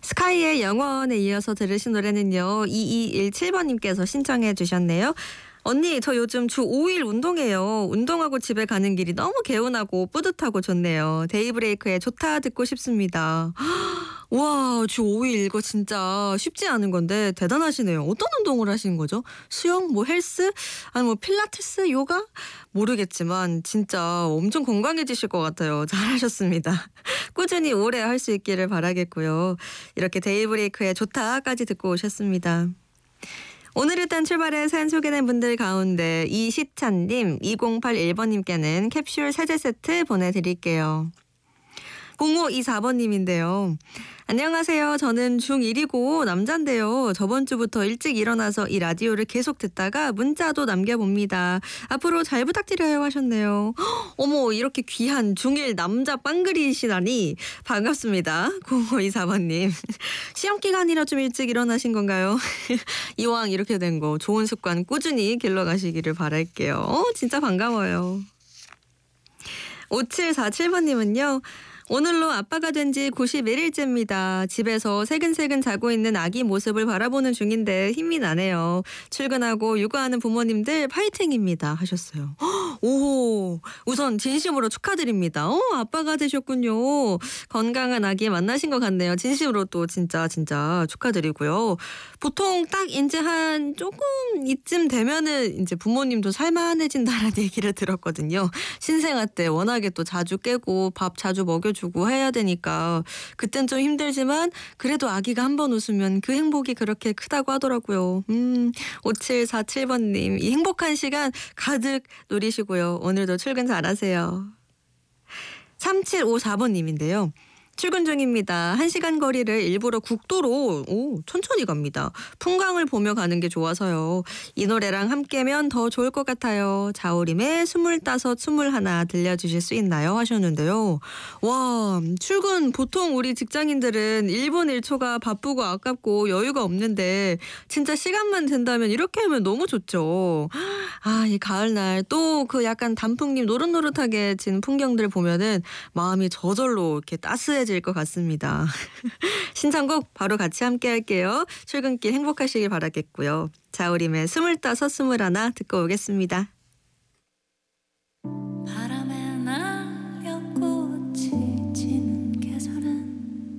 스카이의 영원에 이어서 들으신 노래는요. 2217번님께서 신청해 주셨네요. 언니, 저 요즘 주 5일 운동해요. 운동하고 집에 가는 길이 너무 개운하고 뿌듯하고 좋네요. 데이브레이크의 좋다 듣고 싶습니다. 와, 주 5일 이거 진짜 쉽지 않은 건데 대단하시네요. 어떤 운동을 하시는 거죠? 수영, 뭐 헬스, 아니 뭐 필라테스, 요가? 모르겠지만 진짜 엄청 건강해지실 것 같아요. 잘하셨습니다. 꾸준히 오래 할 수 있기를 바라겠고요. 이렇게 데이브레이크의 좋다까지 듣고 오셨습니다. 오늘 일단 출발해 사연 소개된 분들 가운데 이시찬님, 2081번님께는 캡슐 세제 세트 보내드릴게요. 0524번님인데요. 안녕하세요. 저는 중1이고 남잔데요. 저번 주부터 일찍 일어나서 이 라디오를 계속 듣다가 문자도 남겨봅니다. 앞으로 잘 부탁드려요 하셨네요. 어머, 이렇게 귀한 중1 남자 빵그리시다니 반갑습니다. 0524번님. 시험 기간이라 좀 일찍 일어나신 건가요? 이왕 이렇게 된 거 좋은 습관 꾸준히 길러가시기를 바랄게요. 진짜 반가워요. 5747번님은요. 오늘로 아빠가 된 지 91일째입니다. 집에서 새근새근 자고 있는 아기 모습을 바라보는 중인데 힘이 나네요. 출근하고 육아하는 부모님들 파이팅입니다 하셨어요. 오, 우선 진심으로 축하드립니다. 아빠가 되셨군요. 건강한 아기 만나신 것 같네요. 진심으로 또 진짜 축하드리고요. 보통 딱 이제 한 조금 이쯤 되면은 이제 부모님도 살만해진다는 얘기를 들었거든요. 신생아 때 워낙에 또 자주 깨고 밥 자주 먹여주고 해야 되니까 그땐 좀 힘들지만 그래도 아기가 한 번 웃으면 그 행복이 그렇게 크다고 하더라고요. 5747번님 이 행복한 시간 가득 누리시고요. 오늘도 출근 잘하세요. 3754번님인데요. 출근 중입니다. 1시간 거리를 일부러 국도로 천천히 갑니다. 풍광을 보며 가는 게 좋아서요. 이 노래랑 함께면 더 좋을 것 같아요. 자우림의 25, 21 들려주실 수 있나요? 하셨는데요. 와, 출근 보통 우리 직장인들은 1분 1초가 바쁘고 아깝고 여유가 없는데 진짜 시간만 된다면 이렇게 하면 너무 좋죠. 이 가을날 또 그 약간 단풍잎 노릇노릇하게 진 풍경들 보면은 마음이 저절로 이렇게 따스해질 것 같습니다. 신청곡 바로 같이 함께 할게요. 출근길 행복하시길 바라겠고요. 자우림의 25, 21 듣고 오겠습니다.